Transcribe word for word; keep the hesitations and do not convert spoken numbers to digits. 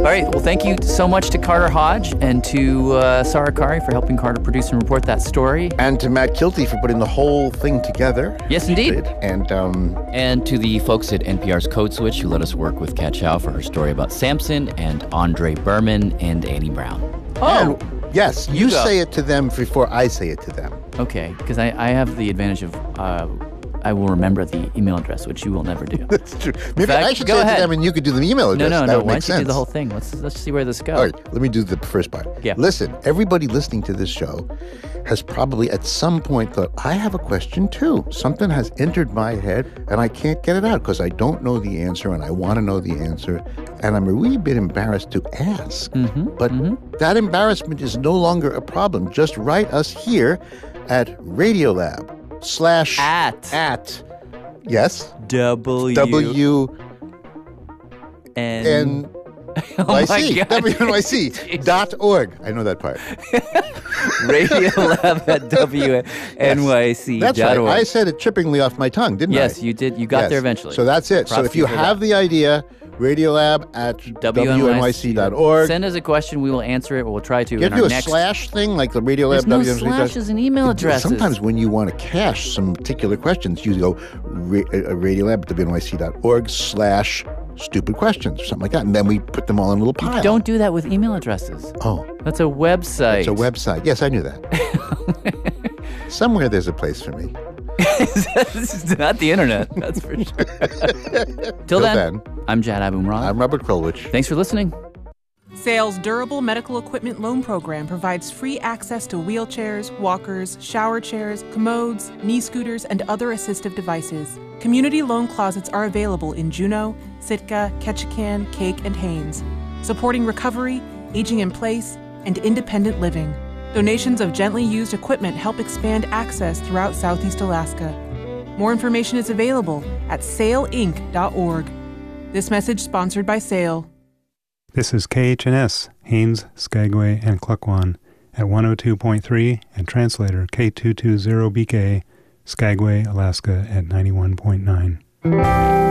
All right. Well, thank you so much to Carter Hodge and to uh, Sarah Kari for helping Carter produce and report that story. And to Matt Kilty for putting the whole thing together. Yes, indeed. And um, and to the folks at N P R's Code Switch who let us work with Kat Chow for her story about Samson, and Andre Berman and Annie Brown. Oh, and, yes. You, you say it to them before I say it to them. Okay, because I, I have the advantage of uh, I will remember the email address, which you will never do. That's true. Maybe fact, I should go say ahead. it to them and you could do the email address. No, no, that no. would Why make don't you do sense. the whole thing? Let's let's see where this goes. All right, let me do the first part. Yeah. Listen, everybody listening to this show has probably at some point thought, I have a question too. Something has entered my head and I can't get it out because I don't know the answer and I want to know the answer. And I'm a wee bit embarrassed to ask. Mm-hmm, but mm-hmm. that embarrassment is no longer a problem. Just write us here at Radiolab slash At. at yes W. W N. N. Oh my Y C, God. W N Y C dot org. I know that part. Radiolab at W N Y C That's dot right. org. I said it trippingly off my tongue, didn't I? Yes, you did. You got Yes. there eventually. So that's it. Props so if to you for have that. the idea, Radiolab at W N Y C dot org. Send us a question. We will answer it. We'll try to. Get in you our a next... slash thing like the Radiolab There's no W N Y C dot- slashes in email addresses. Sometimes when you want to cache some particular questions, you go ra- uh, Radiolab at W N Y C dot org slash stupid questions or something like that. And then we put them all in a little pile. Don't do that with email addresses. Oh. That's a website. It's a website. Yes, I knew that. Somewhere there's a place for me. It's not the internet, that's for sure. Till, Till then, then, I'm Jad Abumrad. I'm Robert Krulwich. Thanks for listening. Sale's Durable Medical Equipment Loan Program provides free access to wheelchairs, walkers, shower chairs, commodes, knee scooters, and other assistive devices. Community loan closets are available in Juneau, Sitka, Ketchikan, Cake, and Haines, supporting recovery, aging in place, and independent living. Donations of gently used equipment help expand access throughout Southeast Alaska. More information is available at sale inc dot org. This message sponsored by Sale. This is K H N S, Haines, Skagway, and Klukwan at one oh two point three and translator K two two zero B K, Skagway, Alaska at ninety-one point nine.